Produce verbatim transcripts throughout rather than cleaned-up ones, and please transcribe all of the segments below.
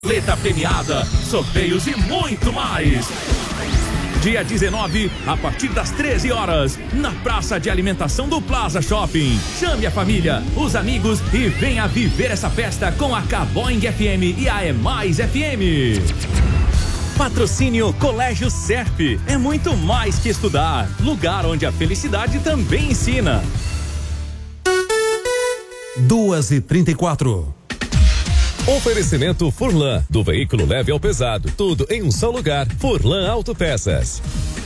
Letra premiada, sorteios e muito mais. Dia dezenove, a partir das treze horas, na praça de alimentação do Plaza Shopping. Chame a família, os amigos e venha viver essa festa com a K-Boing F M e a É Mais F M. Patrocínio Colégio Serp. É muito mais que estudar. Lugar onde a felicidade também ensina. duas e trinta e quatro. Oferecimento Furlan, do veículo leve ao pesado, tudo em um só lugar. Furlan Autopeças.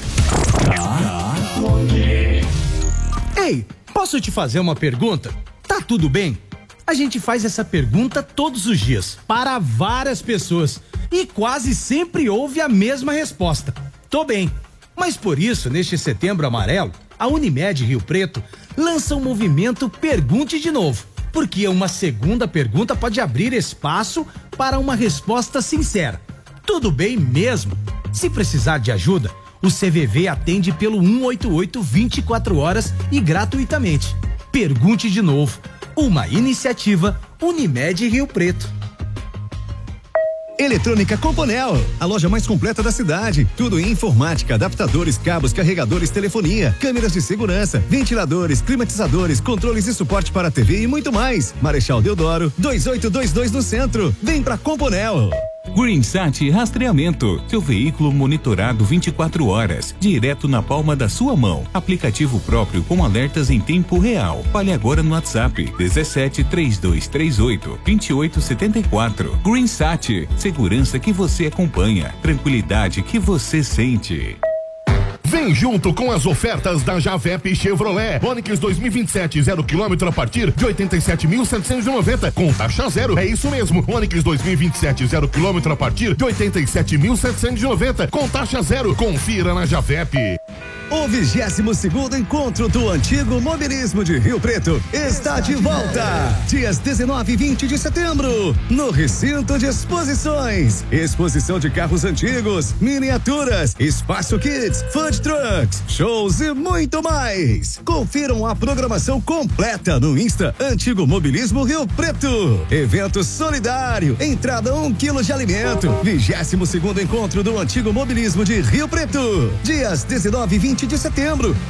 Ei, posso te fazer uma pergunta? Tá tudo bem? A gente faz essa pergunta todos os dias, para várias pessoas, e quase sempre ouve a mesma resposta. Tô bem. Mas por isso, neste Setembro Amarelo, a Unimed Rio Preto lança o movimento Pergunte de Novo. Porque uma segunda pergunta pode abrir espaço para uma resposta sincera. Tudo bem mesmo? Se precisar de ajuda, o C V V atende pelo um oito oito vinte e quatro horas e gratuitamente. Pergunte de Novo. Uma iniciativa Unimed Rio Preto. Eletrônica Componel, a loja mais completa da cidade. Tudo em informática, adaptadores, cabos, carregadores, telefonia, câmeras de segurança, ventiladores, climatizadores, controles e suporte para T V e muito mais. Marechal Deodoro, dois oito dois dois no centro. Vem pra Componel. GreenSat Rastreamento, seu veículo monitorado vinte e quatro horas, direto na palma da sua mão. Aplicativo próprio com alertas em tempo real. Fale agora no WhatsApp dezessete, trinta e dois trinta e oito, vinte e oito setenta e quatro. GreenSat, segurança que você acompanha, tranquilidade que você sente. Vem junto com as ofertas da Javep Chevrolet. Onix dois mil e vinte e sete, zero quilômetro a partir de oitenta e sete mil setecentos e noventa, com taxa zero. É isso mesmo. Onix dois mil e vinte e sete, zero quilômetro a partir de oitenta e sete mil setecentos e noventa, com taxa zero. Confira na Javep. O vigésimo segundo encontro do Antigo Mobilismo de Rio Preto está de volta. Dias dezenove e vinte de setembro, no Recinto de Exposições. Exposição de carros antigos, miniaturas, espaço kids, food trucks, shows e muito mais. Confiram a programação completa no Insta Antigo Mobilismo Rio Preto. Evento solidário, entrada um quilo de alimento. vigésimo segundo encontro do Antigo Mobilismo de Rio Preto. Dias dezenove e vinte de setembro,